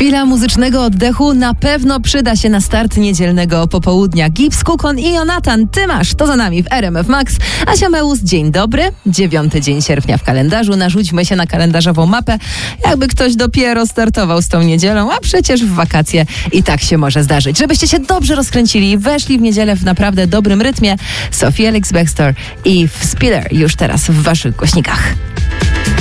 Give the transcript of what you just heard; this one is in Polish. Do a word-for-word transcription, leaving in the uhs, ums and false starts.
Chwila muzycznego oddechu na pewno przyda się na start niedzielnego popołudnia. Gibbs, Kukon i Jonatan, ty masz, to za nami w R M F Max. Asia Meus, dzień dobry. Dziewiąty dzień sierpnia w kalendarzu. Narzućmy się na kalendarzową mapę, jakby ktoś dopiero startował z tą niedzielą, a przecież w wakacje i tak się może zdarzyć. Żebyście się dobrze rozkręcili i weszli w niedzielę w naprawdę dobrym rytmie. Sophie Ellis-Bextor i Spiller już teraz w waszych głośnikach.